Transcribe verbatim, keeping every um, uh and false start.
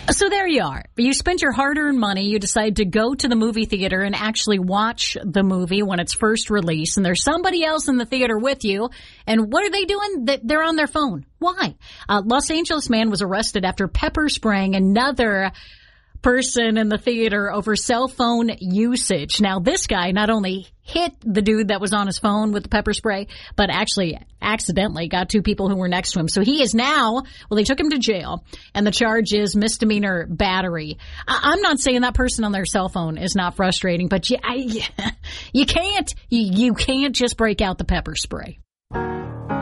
So there you are. You spent your hard-earned money. You decide to go to the movie theater and actually watch the movie when it's first released. And there's somebody else in the theater with you. And what are they doing? They're on their phone. Why? A Los Angeles man was arrested after pepper spraying another person in the theater over cell phone usage. Now, this guy not only hit the dude that was on his phone with the pepper spray, but actually accidentally got two people who were next to him. So he is now, well, they took him to jail, and the charge is misdemeanor battery. I- I'm not saying that person on their cell phone is not frustrating, but you, I, you can't, you, you can't just break out the pepper spray.